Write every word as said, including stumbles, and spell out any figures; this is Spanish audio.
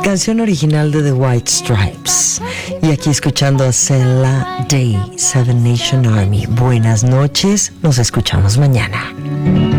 Canción original de The White Stripes. Y aquí escuchando a Cella Day, Seven Nation Army. Buenas noches, nos escuchamos mañana.